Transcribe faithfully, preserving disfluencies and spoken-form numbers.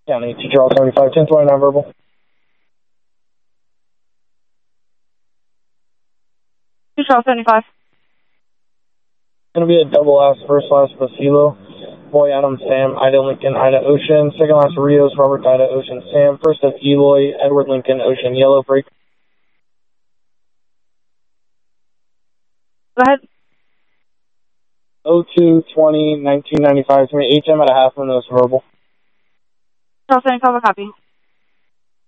County, Teacher All seventy-five, ten twenty-nine verbal. Teacher All seventy-five. Going to be a double last, first last Basilo. Boy, Adam, Sam, Ida, Lincoln, Ida, Ocean. Second last, Rios, Robert, Ida, Ocean, Sam. First of Eloy, Edward, Lincoln, Ocean, Yellow, break. Go ahead. oh two twenty nineteen ninety-five. It's going to be H M at a half on those verbal. Teacher All seventy-five, a copy.